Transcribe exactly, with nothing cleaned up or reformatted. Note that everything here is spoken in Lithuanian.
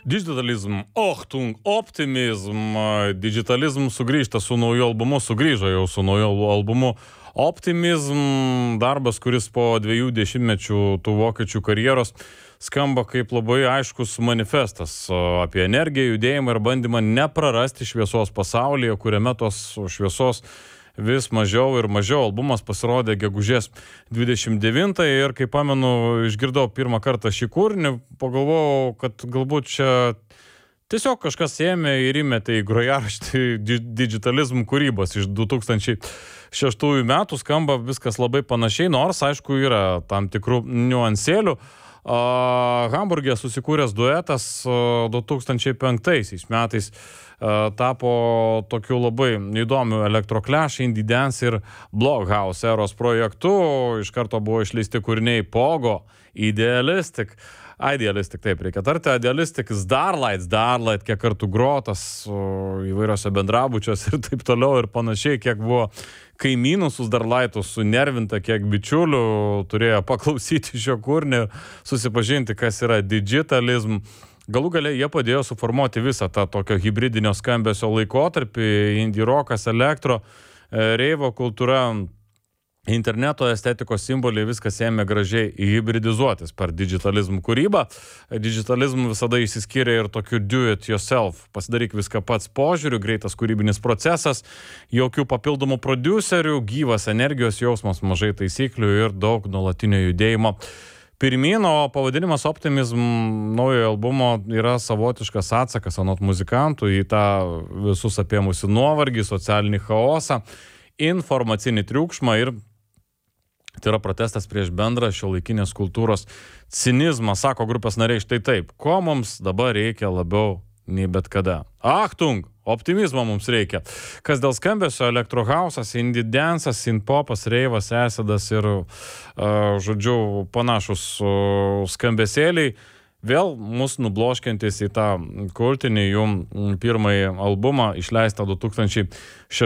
Digitalism, Achtung, Optimism. Digitalism sugrįžta su nauju albumu, sugrįžo jau su nauju albumu Optimism. Darbas, kuris po dviejų dešimtmečių tų vokiečių karjeros skamba kaip labai aiškus manifestas apie energiją, judėjimą ir bandymą neprarasti šviesos pasaulyje, kuriame tos šviesos vis mažiau ir mažiau. Albumas pasirodė gegužės dvidešimt devintąją ir, kaip pamenu, išgirdau pirmą kartą šį kūrinį, pagalvojau, kad galbūt čia tiesiog kažkas ėmė ir įmetė į grojaraštį Digitalism kūrybos iš du tūkstančiai šeštųjų metų, skamba viskas labai panašiai, nors, aišku, yra tam tikrų niuansėlių. Uh, Hamburge susikūręs duetas uh, du tūkstančiai penktaisiais metais uh, tapo tokiu labai įdomiu Electroclash, Indie Dance ir Blockhouse eros projektu. Iš karto buvo išleisti kūriniai Pogo, Idealistic, Idealistic, taip reikia tarti, Idealistic, Starlight, Starlight, kiek kartų grotas uh, įvairiose bendrabučiuose ir taip toliau ir panašiai, kiek buvo kaimynų su Starlightu sunervinta, kiek bičiulių turėjo paklausyti šio kūrinio, susipažinti, kas yra digitalism. Galų gale jie padėjo suformuoti visą tą tokio hibridinio skambesio laikotarpį, indie rockas, elektro, reivo kultūra, interneto estetikos simboliai, viskas ėmė gražiai hybridizuotis per digitalism kūrybą. Digitalism visada išsiskyrė ir tokiu do it yourself, pasidaryk viską pats požiūriu, greitas kūrybinis procesas, jokių papildomų prodiuserių, gyvas energijos jausmas, mažai taisyklių ir daug nuolatinio judėjimo pirmyn. O pavadinimas Optimism naujojo albumo yra savotiškas atsakas anot muzikantų į tą visus apėmusi nuovargį, socialinį chaosą, informacinį triukšmą ir tai yra protestas prieš bendrą šiuolaikinės kultūros cinizmą, sako grupės nariai štai taip. Ko mums dabar reikia labiau nei bet kada? Achtung, optimizmo mums reikia. Kas dėl skambesio, elektrohausas, indie dance'as, synth-popas, reivas, acidas ir, uh, žodžiu, panašus uh, skambesėliai vėl mus nubloškiantis į tą kultinį jų pirmąjį albumą, išleistą du tūkstančiai šeštųjų